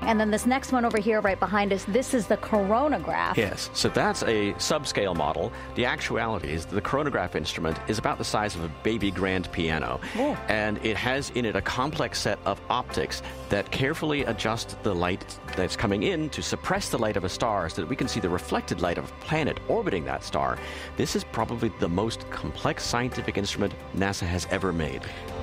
And then this next one over here right behind us, this is the coronagraph. Yes, so that's a subscale model. The actuality is the coronagraph instrument is about the size of a baby grand piano. Ooh. And it has in it a complex set of optics that carefully adjust the light that's coming in to suppress the light of a star so that we can see the reflected light of a planet orbiting that star. This is probably the most complex scientific instrument NASA has ever made.